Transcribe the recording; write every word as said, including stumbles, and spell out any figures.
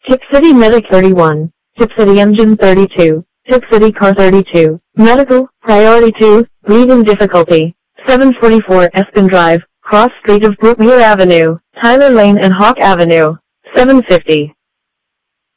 Tip City Medic thirty-one, Tip City Engine thirty-two, Tip City Car thirty-two, Medical, Priority two, Breathing Difficulty, seven forty-four Espen Drive, Cross Street of Brookmere Avenue, Tyler Lane and Hawk Avenue, seven fifty.